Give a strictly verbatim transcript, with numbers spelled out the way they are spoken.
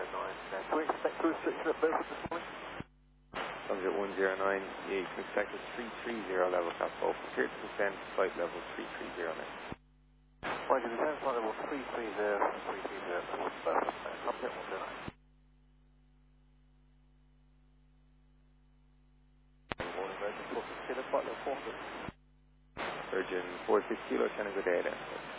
nine. Now, can we expect cruise restriction at Beaufort this morning? Sunset one zero nine, you can expect a three three zero level cap off. Clear to descend to flight level three three zero now. Roger, descend flight level three three zero, three three zero, towards Beaufort. Sunset one zero nine. Good morning, Virgin four six kilo, flight level four six. Virgin four six kilo, Channel Good Day.